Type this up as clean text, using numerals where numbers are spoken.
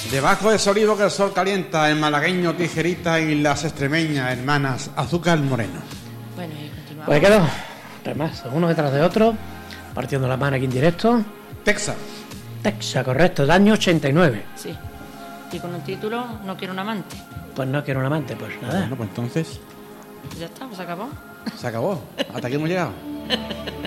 Debajo del olivo que el sol calienta, el malagueño Tijerita y las extremeñas hermanas Azúcar Moreno. Bueno, y continuamos. Pues quedó, tres más, uno detrás de otro, partiendo la mano aquí en directo. Texas. Texas, correcto, del año 89. Sí. Y con un título, No quiero un amante. Pues no quiero un amante, pues nada. Bueno, pues entonces Ya está, pues se acabó. se acabó. Hasta aquí hemos llegado.